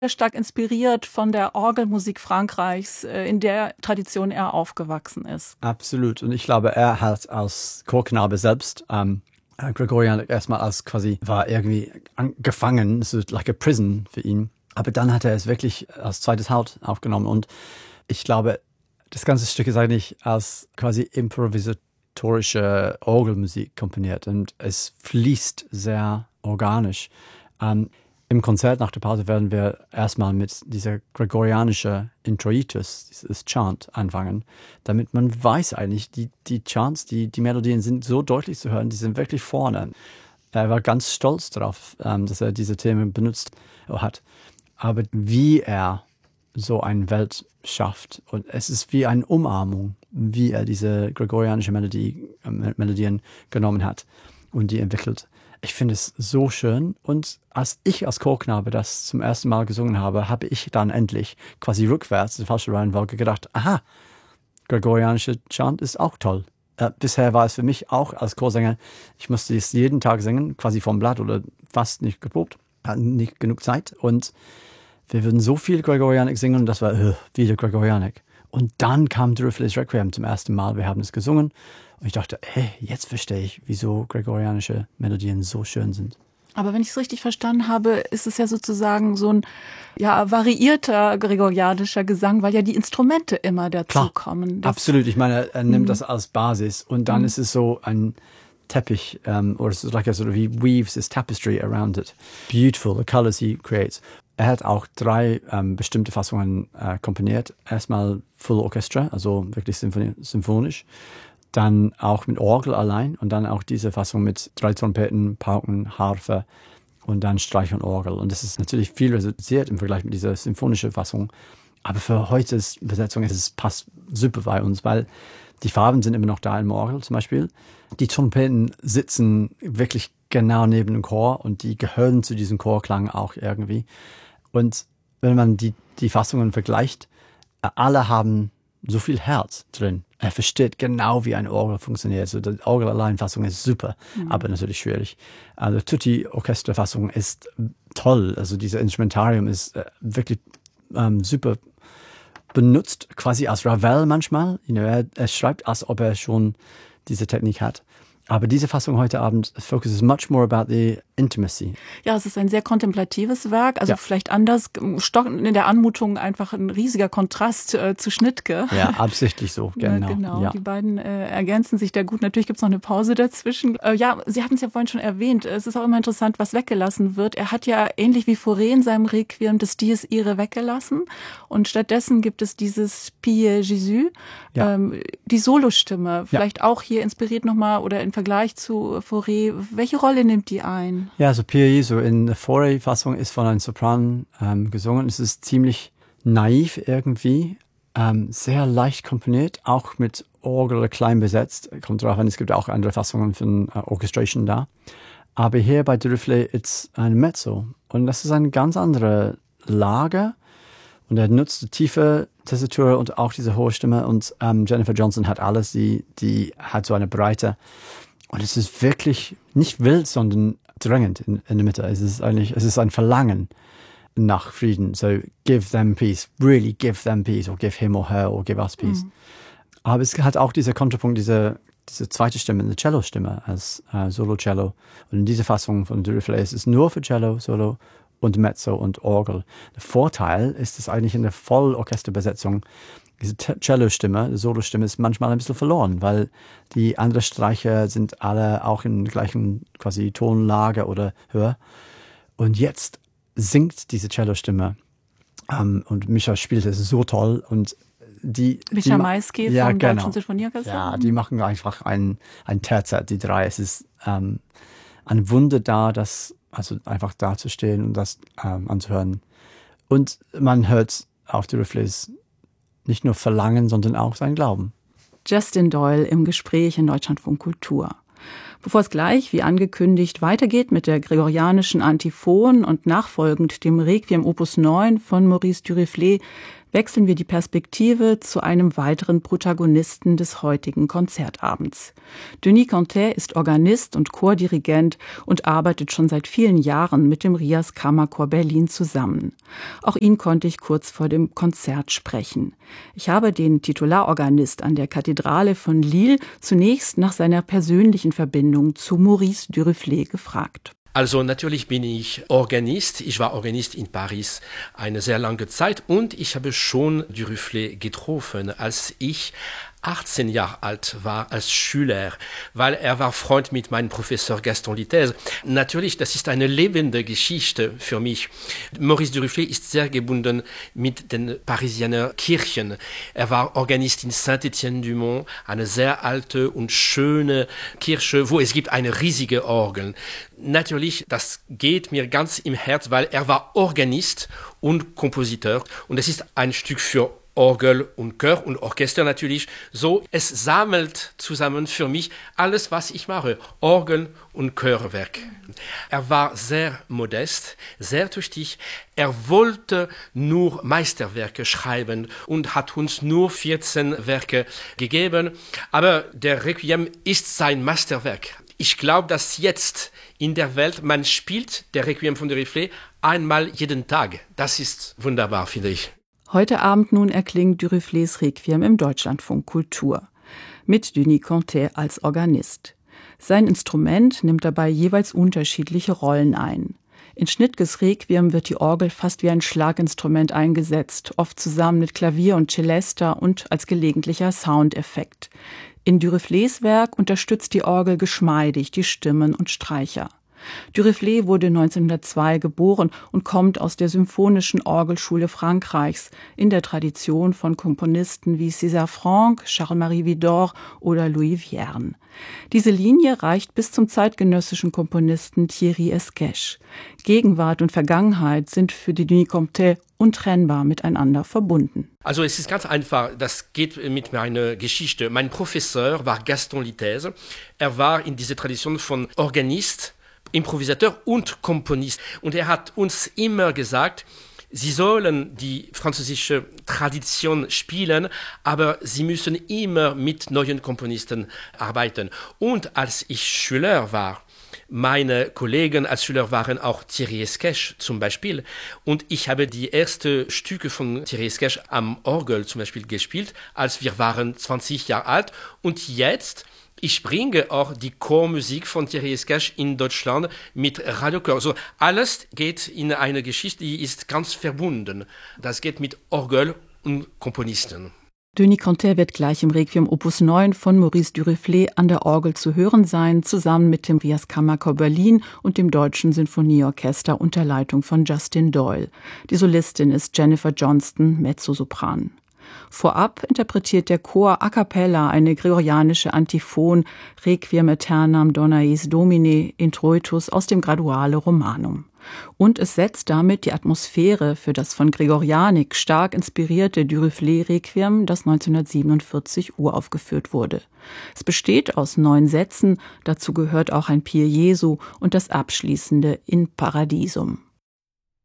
stark inspiriert von der Orgelmusik Frankreichs, in der Tradition er aufgewachsen ist. Absolut. Und ich glaube, er hat als Chorknabe selbst Gregorianik erstmal als quasi war irgendwie gefangen, so like a prison für ihn. Aber dann hat er es wirklich als zweites Haupt aufgenommen. Und ich glaube, das ganze Stück ist eigentlich als quasi improvisatorische Orgelmusik komponiert. Und es fließt sehr organisch. Im Konzert nach der Pause werden wir erstmal mit dieser gregorianischen Introitus, dieses Chant, anfangen, damit man weiß eigentlich, die Chants, die Melodien sind so deutlich zu hören, die sind wirklich vorne. Er war ganz stolz darauf, dass er diese Themen benutzt hat. Aber wie er so eine Welt schafft, und es ist wie eine Umarmung, wie er diese gregorianische Melodien genommen hat und die entwickelt. Ich finde es so schön, und als ich als Chorknabe das zum ersten Mal gesungen habe, habe ich dann endlich quasi rückwärts in die falsche Reihenfolge gedacht, aha, gregorianischer Chant ist auch toll. Bisher war es für mich auch als Chorsänger, ich musste es jeden Tag singen, quasi vom Blatt oder fast nicht geprobt, hatten nicht genug Zeit, und wir würden so viel Gregorianik singen und das war wieder Gregorianik. Und dann kam Dürüfle's Requiem zum ersten Mal, wir haben es gesungen. Und ich dachte, jetzt verstehe ich, wieso gregorianische Melodien so schön sind. Aber wenn ich es richtig verstanden habe, ist es ja sozusagen so ein variierter gregorianischer Gesang, weil ja die Instrumente immer dazukommen. Absolut, ich meine, er nimmt das als Basis und dann ist es so ein Teppich, oder es ist like a sort of, he weaves his tapestry around it. Beautiful, the colors he creates. Er hat auch 3 bestimmte Fassungen komponiert. Erstmal Full Orchestra, also wirklich symphonisch. Dann auch mit Orgel allein und dann auch diese Fassung mit 3 Trompeten, Pauken, Harfe und dann Streich und Orgel. Und das ist natürlich viel reduziert im Vergleich mit dieser symphonischen Fassung. Aber für heutiges Besetzung passt super bei uns, weil die Farben sind immer noch da im Orgel zum Beispiel. Die Trompeten sitzen wirklich genau neben dem Chor und die gehören zu diesem Chorklang auch irgendwie. Und wenn man die Fassungen vergleicht, alle haben so viel Herz drin. Er versteht genau, wie ein Orgel funktioniert. Also die Orgel-Alleinfassung ist super, aber natürlich schwierig. Also Tutti-Orchester-Fassung ist toll. Also dieses Instrumentarium ist wirklich super benutzt, quasi als Ravel manchmal. Er schreibt, als ob er schon diese Technik hat. Aber diese Fassung heute Abend focuses much more about the intimacy. Ja, es ist ein sehr kontemplatives Werk, also vielleicht anders, stockend in der Anmutung, einfach ein riesiger Kontrast zu Schnittke. Ja, absichtlich so, genau. Genau, die beiden ergänzen sich da gut. Natürlich gibt's noch eine Pause dazwischen. Sie hatten es ja vorhin schon erwähnt, es ist auch immer interessant, was weggelassen wird. Er hat ja ähnlich wie Fauré in seinem Requiem das Dies Irae weggelassen und stattdessen gibt es dieses Pie Jésus, die Solostimme, vielleicht auch hier inspiriert nochmal oder im Vergleich zu Fauré. Welche Rolle nimmt die ein? Ja, also Pie Jesu in der Fauré-Fassung ist von einem Sopran gesungen. Es ist ziemlich naiv irgendwie, sehr leicht komponiert, auch mit Orgel klein besetzt. Kommt drauf an, es gibt auch andere Fassungen von Orchestration da. Aber hier bei Dürüfle ist ein Mezzo und das ist eine ganz andere Lage. Und er nutzt die tiefe Tessitur und auch diese hohe Stimme. Und Jennifer Johnson hat alles, die hat so eine Breite. Und es ist wirklich nicht wild, sondern drängend in der Mitte. Es ist ein Verlangen nach Frieden. So, give them peace. Really give them peace. Or give him or her or give us peace. Aber es hat auch dieser Kontrapunkt, diese zweite Stimme, eine Cello-Stimme als Solo-Cello. Und in dieser Fassung von Dürüfle ist es nur für Cello, Solo und Mezzo und Orgel. Der Vorteil ist es eigentlich in der Vollorchesterbesetzung, diese Cello-Stimme, die Solo-Stimme ist manchmal ein bisschen verloren, weil die anderen Streicher sind alle auch in der gleichen quasi Tonlage oder höher. Und jetzt singt diese Cello-Stimme und Mischa spielt es so toll und Mischa Maisky vom Deutschen Sinfonieorchester. Ja, die machen einfach ein Terzett, die 3. Es ist ein Wunder da, also einfach dazustehen und das anzuhören. Und man hört auf Dürüfle's nicht nur Verlangen, sondern auch sein Glauben. Justin Doyle im Gespräch in Deutschlandfunk Kultur. Bevor es gleich, wie angekündigt, weitergeht mit der gregorianischen Antiphon und nachfolgend dem Requiem Opus 9 von Maurice Duruflé, Wechseln wir die Perspektive zu einem weiteren Protagonisten des heutigen Konzertabends. Denis Conté ist Organist und Chordirigent und arbeitet schon seit vielen Jahren mit dem Rias Kammerchor Berlin zusammen. Auch ihn konnte ich kurz vor dem Konzert sprechen. Ich habe den Titularorganist an der Kathedrale von Lille zunächst nach seiner persönlichen Verbindung zu Maurice Duruflé gefragt. Also natürlich bin ich Organist. Ich war Organist in Paris eine sehr lange Zeit und ich habe schon Duruflé getroffen, als ich 18 Jahre alt war als Schüler, weil er war Freund mit meinem Professor Gaston Litaize. Natürlich, das ist eine lebende Geschichte für mich. Maurice Duruflé ist sehr gebunden mit den Parisiner Kirchen. Er war Organist in Saint-Étienne-du-Mont, eine sehr alte und schöne Kirche, wo es gibt eine riesige Orgel. Natürlich, das geht mir ganz im Herz, weil er war Organist und Kompositeur und es ist ein Stück für Orgel und Chor und Orchester natürlich. So, es sammelt zusammen für mich alles, was ich mache. Orgel und Chorwerk. Er war sehr modest, sehr tüchtig. Er wollte nur Meisterwerke schreiben und hat uns nur 14 Werke gegeben. Aber der Requiem ist sein Meisterwerk. Ich glaube, dass jetzt in der Welt man spielt der Requiem von Duruflé einmal jeden Tag. Das ist wunderbar, finde ich. Heute Abend nun erklingt Duruflés Requiem im Deutschlandfunk Kultur. Mit Denis Conté als Organist. Sein Instrument nimmt dabei jeweils unterschiedliche Rollen ein. In Schnittges Requiem wird die Orgel fast wie ein Schlaginstrument eingesetzt, oft zusammen mit Klavier und Celesta und als gelegentlicher Soundeffekt. In Duruflés Werk unterstützt die Orgel geschmeidig die Stimmen und Streicher. Duruflé wurde 1902 geboren und kommt aus der Symphonischen Orgelschule Frankreichs in der Tradition von Komponisten wie César Franck, Charles-Marie Widor oder Louis Vierne. Diese Linie reicht bis zum zeitgenössischen Komponisten Thierry Esquèche. Gegenwart und Vergangenheit sind für Denis Conté untrennbar miteinander verbunden. Also es ist ganz einfach, das geht mit meiner Geschichte. Mein Professor war Gaston Litaize. Er war in dieser Tradition von Organist, Improvisateur und Komponist. Und er hat uns immer gesagt, sie sollen die französische Tradition spielen, aber sie müssen immer mit neuen Komponisten arbeiten. Und als ich Schüler war, meine Kollegen als Schüler waren auch Thierry Esquèche zum Beispiel. Und ich habe die ersten Stücke von Thierry Esquèche am Orgel zum Beispiel gespielt, als wir waren 20 Jahre alt. Und jetzt ich bringe auch die Chormusik von Thierry Esquèche in Deutschland mit Radiochor. So, alles geht in eine Geschichte, die ist ganz verbunden. Das geht mit Orgel und Komponisten. Denis Conté wird gleich im Requiem Opus 9 von Maurice Duruflé an der Orgel zu hören sein, zusammen mit dem Rias Kammerchor Berlin und dem Deutschen Sinfonieorchester unter Leitung von Justin Doyle. Die Solistin ist Jennifer Johnston, Mezzosopran. Vorab interpretiert der Chor a cappella eine gregorianische Antiphon Requiem aeternam Dona eis Domine introitus aus dem Graduale Romanum. Und es setzt damit die Atmosphäre für das von Gregorianik stark inspirierte Duruflé-Requiem, das 1947 uraufgeführt wurde. Es besteht aus 9 Sätzen, dazu gehört auch ein Pier Jesu und das abschließende In Paradisum.